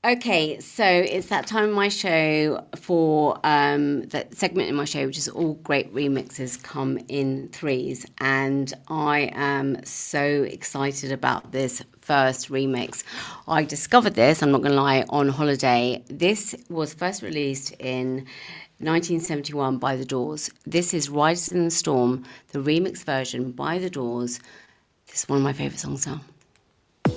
Okay, so it's that time in my show for that segment in my show, which is all great remixes come in threes. And I am so excited about this first remix. I discovered this, I'm not going to lie, on holiday. This was first released in 1971 by The Doors. This is Riders in the Storm, the remix version by The Doors. This is one of my favourite songs now.